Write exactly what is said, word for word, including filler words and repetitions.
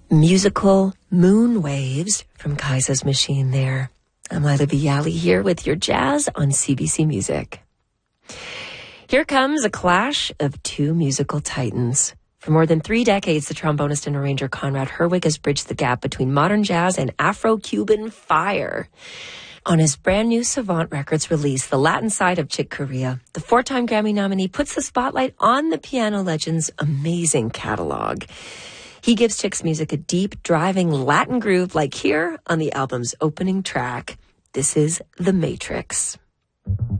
Musical Moon Waves from Kaisa's Machine there. I'm Lila Viali here with your jazz on C B C Music. Here comes a clash of two musical titans. For more than three decades, the trombonist and arranger Conrad Herwig has bridged the gap between modern jazz and Afro-Cuban fire. On his brand new Savant Records release, The Latin Side of Chick Corea, the four-time Grammy nominee puts the spotlight on the piano legend's amazing catalog. He gives Chick's music a deep, driving Latin groove like here on the album's opening track. This is The Matrix.